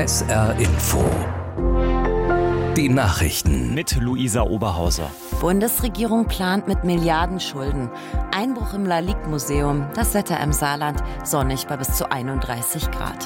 SR Info. Die Nachrichten mit Luisa Oberhauser. Bundesregierung plant mit Milliardenschulden. Einbruch im Lalique-Museum. Das Wetter im Saarland sonnig bei bis zu 31 Grad.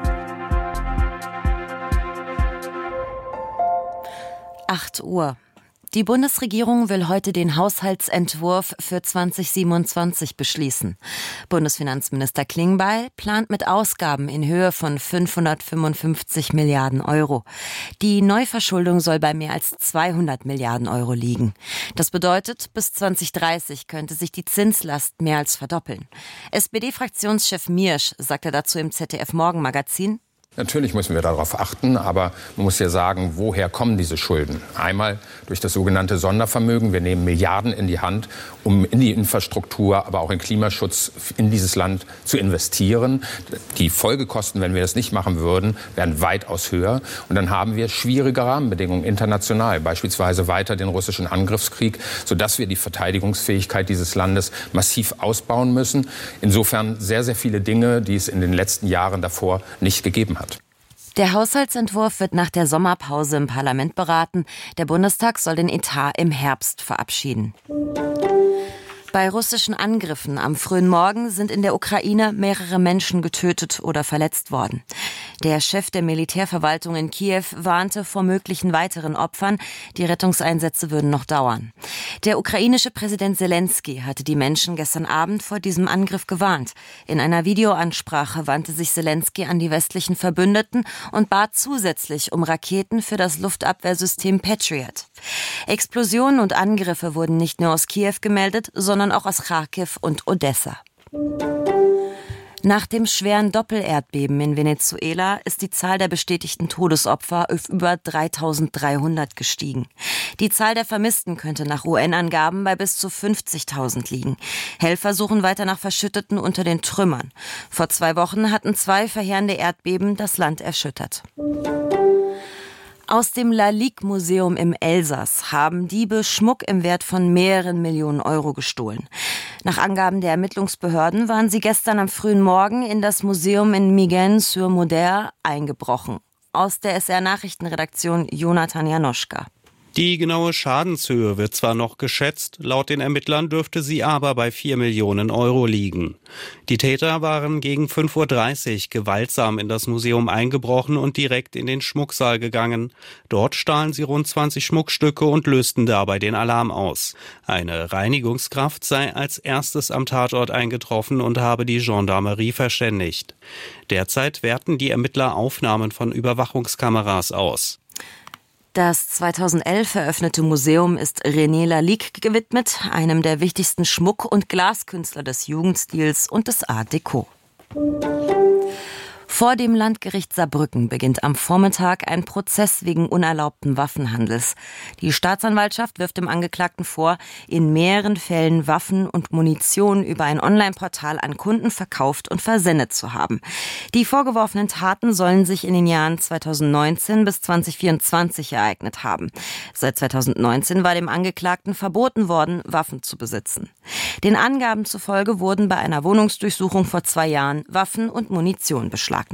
Uhr. Die Bundesregierung will heute den Haushaltsentwurf für 2027 beschließen. Bundesfinanzminister Klingbeil plant mit Ausgaben in Höhe von 555 Milliarden Euro. Die Neuverschuldung soll bei mehr als 200 Milliarden Euro liegen. Das bedeutet, bis 2030 könnte sich die Zinslast mehr als verdoppeln. SPD-Fraktionschef Miersch sagte dazu im ZDF-Morgenmagazin: Natürlich müssen wir darauf achten, aber man muss ja sagen, woher kommen diese Schulden? Einmal durch das sogenannte Sondervermögen. Wir nehmen Milliarden in die Hand, um in die Infrastruktur, aber auch in Klimaschutz in dieses Land zu investieren. Die Folgekosten, wenn wir das nicht machen würden, wären weitaus höher. Und dann haben wir schwierige Rahmenbedingungen international, beispielsweise weiter den russischen Angriffskrieg, sodass wir die Verteidigungsfähigkeit dieses Landes massiv ausbauen müssen. Insofern sehr, sehr viele Dinge, die es in den letzten Jahren davor nicht gegeben hat. Der Haushaltsentwurf wird nach der Sommerpause im Parlament beraten. Der Bundestag soll den Etat im Herbst verabschieden. Bei russischen Angriffen am frühen Morgen sind in der Ukraine mehrere Menschen getötet oder verletzt worden. Der Chef der Militärverwaltung in Kiew warnte vor möglichen weiteren Opfern. Die Rettungseinsätze würden noch dauern. Der ukrainische Präsident Selenskyj hatte die Menschen gestern Abend vor diesem Angriff gewarnt. In einer Videoansprache wandte sich Selenskyj an die westlichen Verbündeten und bat zusätzlich um Raketen für das Luftabwehrsystem Patriot. Explosionen und Angriffe wurden nicht nur aus Kiew gemeldet, sondern auch aus Charkiw und Odessa. Nach dem schweren Doppelerdbeben in Venezuela ist die Zahl der bestätigten Todesopfer auf über 3.300 gestiegen. Die Zahl der Vermissten könnte nach UN-Angaben bei bis zu 50.000 liegen. Helfer suchen weiter nach Verschütteten unter den Trümmern. Vor 2 Wochen hatten 2 verheerende Erdbeben das Land erschüttert. Aus dem Lalique-Museum im Elsass haben Diebe Schmuck im Wert von mehreren Millionen Euro gestohlen. Nach Angaben der Ermittlungsbehörden waren sie gestern am frühen Morgen in das Museum in Migren-sur-Moder eingebrochen. Aus der SR-Nachrichtenredaktion Jonathan Janoschka. Die genaue Schadenshöhe wird zwar noch geschätzt, laut den Ermittlern dürfte sie aber bei 4 Millionen Euro liegen. Die Täter waren gegen 5.30 Uhr gewaltsam in das Museum eingebrochen und direkt in den Schmucksaal gegangen. Dort stahlen sie rund 20 Schmuckstücke und lösten dabei den Alarm aus. Eine Reinigungskraft sei als erstes am Tatort eingetroffen und habe die Gendarmerie verständigt. Derzeit werten die Ermittler Aufnahmen von Überwachungskameras aus. Das 2011 eröffnete Museum ist René Lalique gewidmet, einem der wichtigsten Schmuck- und Glaskünstler des Jugendstils und des Art Deco. Vor dem Landgericht Saarbrücken beginnt am Vormittag ein Prozess wegen unerlaubten Waffenhandels. Die Staatsanwaltschaft wirft dem Angeklagten vor, in mehreren Fällen Waffen und Munition über ein Online-Portal an Kunden verkauft und versendet zu haben. Die vorgeworfenen Taten sollen sich in den Jahren 2019 bis 2024 ereignet haben. Seit 2019 war dem Angeklagten verboten worden, Waffen zu besitzen. Den Angaben zufolge wurden bei einer Wohnungsdurchsuchung vor 2 Jahren Waffen und Munition beschlagnahmt.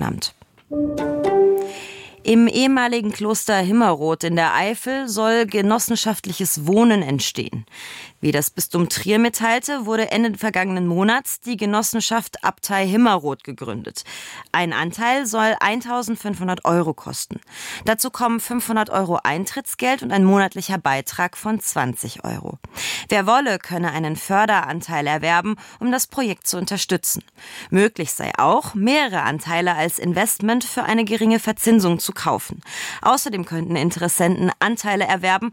Im ehemaligen Kloster Himmerod in der Eifel soll genossenschaftliches Wohnen entstehen. Wie das Bistum Trier mitteilte, wurde Ende vergangenen Monats die Genossenschaft Abtei Himmerod gegründet. Ein Anteil soll 1.500 Euro kosten. Dazu kommen 500 Euro Eintrittsgeld und ein monatlicher Beitrag von 20 Euro. Wer wolle, könne einen Förderanteil erwerben, um das Projekt zu unterstützen. Möglich sei auch, mehrere Anteile als Investment für eine geringe Verzinsung zu kaufen. Außerdem könnten Interessenten Anteile erwerben,